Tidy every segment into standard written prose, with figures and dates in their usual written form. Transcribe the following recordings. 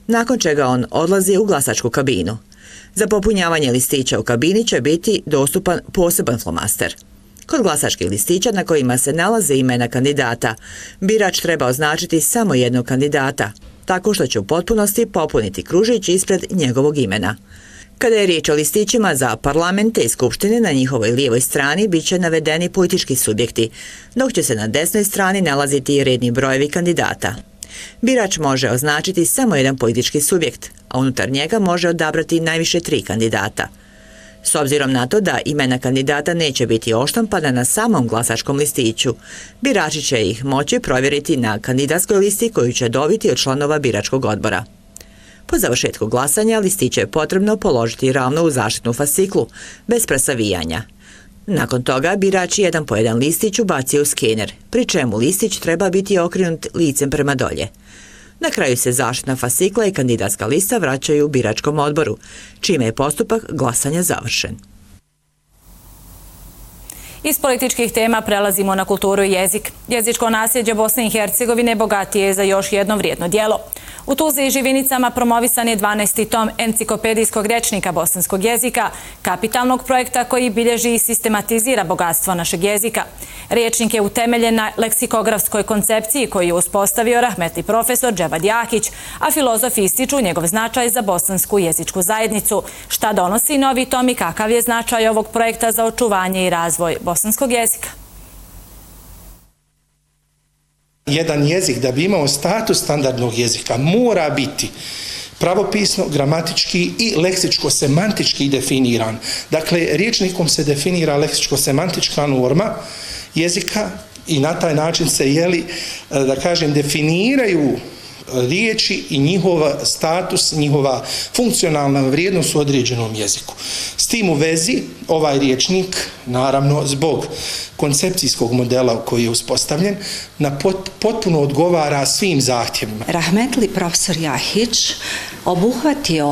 nakon čega on odlazi u glasačku kabinu. Za popunjavanje listića u kabini će biti dostupan poseban flomaster. Kod glasačkih listića na kojima se nalaze imena kandidata, birač treba označiti samo jednog kandidata, tako što će u potpunosti popuniti kružić ispred njegovog imena. Kada je riječ o listićima za parlamente i skupštine, na njihovoj lijevoj strani bit će navedeni politički subjekti, dok će se na desnoj strani nalaziti i redni brojevi kandidata. Birač može označiti samo jedan politički subjekt, a unutar njega može odabrati najviše 3 kandidata. S obzirom na to da imena kandidata neće biti oštampana na samom glasačkom listiću, birači će ih moći provjeriti na kandidatskoj listi koju će dobiti od članova biračkog odbora. Po završetku glasanja listiće je potrebno položiti ravno u zaštitnu fasciklu, bez presavijanja. Nakon toga birač jedan po jedan listić ubaci u skener, pri čemu listić treba biti okrenut licem prema dolje. Na kraju se zaštitna fascikla i kandidatska lista vraćaju biračkom odboru, čime je postupak glasanja završen. Iz političkih tema prelazimo na kulturu i jezik. Jezičko nasljeđe Bosne i Hercegovine bogatije je za još jedno vrijedno djelo. U Tuzli i Živinicama promovisan je 12. tom enciklopedijskog rječnika bosanskog jezika, kapitalnog projekta koji bilježi i sistematizira bogatstvo našeg jezika. Rječnik je utemeljen na leksikografskoj koncepciji koju je uspostavio rahmetli profesor Dževad Jakić, a filozofi ističu njegov značaj za bosansku jezičku zajednicu. Šta donosi novi tom i kakav je značaj ovog projekta za očuvanje i razvoj bosanskog jezika? Jedan jezik da bi imao status standardnog jezika mora biti pravopisno, gramatički i leksičko-semantički definiran. Dakle, rječnikom se definira leksičko-semantička norma jezika i na taj način se, da kažem, definiraju riječi i njihov status, njihova funkcionalna vrijednost u određenom jeziku. S tim u vezi, ovaj rječnik, naravno, zbog koncepcijskog modela koji je uspostavljen, potpuno odgovara svim zahtjevima. Rahmetli profesor Jahić obuhvatio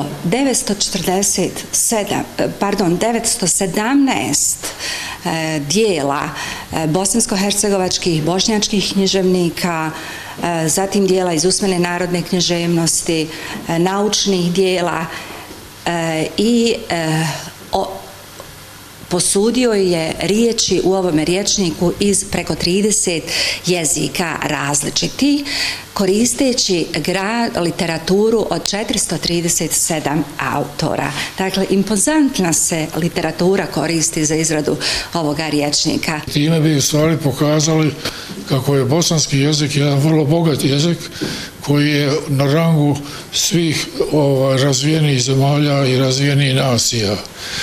917 dijela bosansko-hercegovačkih, bošnjačkih književnika, zatim dijela iz usmene narodne književnosti, naučnih dijela i posudio je riječi u ovome rječniku iz preko 30 jezika različitih, koristeći literaturu od 437 autora. Dakle, impozantna se literatura koristi za izradu ovoga rječnika. Time bi u stvari pokazali kako je bosanski jezik jedan vrlo bogat jezik koji je na rangu svih razvijenih zemalja i razvijenih nacija.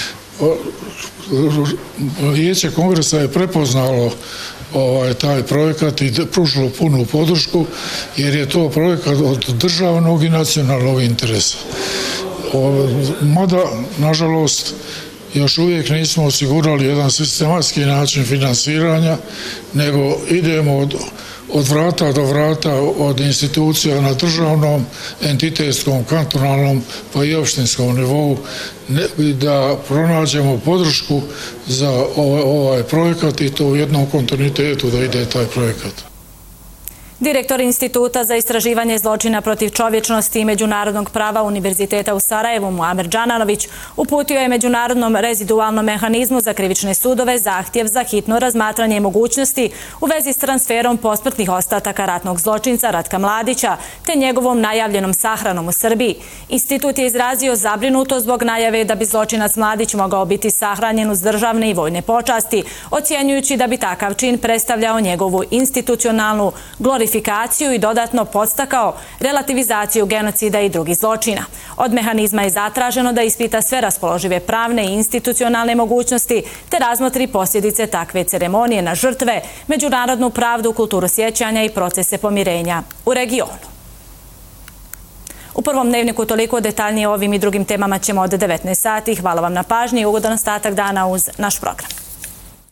Vijeće kongresa je prepoznalo taj projekat i pružilo punu podršku jer je to projekat od državnog i nacionalnog interesa. Mada, nažalost, još uvijek nismo osigurali jedan sistematski način finansiranja, nego idemo od vrata do vrata, od institucija na državnom, entitetskom, kantonalnom pa i opštinskom nivou, da pronađemo podršku za ovaj projekat i to u jednom kontinuitetu da ide taj projekat. Direktor Instituta za istraživanje zločina protiv čovječnosti i međunarodnog prava Univerziteta u Sarajevu Muamer Džananović uputio je Međunarodnom rezidualnom mehanizmu za krivične sudove zahtjev za hitno razmatranje mogućnosti u vezi s transferom posmrtnih ostataka ratnog zločinca Ratka Mladića te njegovom najavljenom sahranom u Srbiji. Institut je izrazio zabrinutost zbog najave da bi zločinac Mladić mogao biti sahranjen uz državne i vojne počasti, ocjenjujući da bi takav čin predstavljao njegovu institucionalnu glorifikaciju i dodatno podstakao relativizaciju genocida i drugih zločina. Od mehanizma je zatraženo da ispita sve raspoložive pravne i institucionalne mogućnosti te razmotri posljedice takve ceremonije na žrtve, međunarodnu pravdu, kulturu sjećanja i procese pomirenja u regionu. U prvom dnevniku toliko, detaljnije o ovim i drugim temama ćemo od 19 sati. Hvala vam na pažnji i ugodan ostatak dana uz naš program.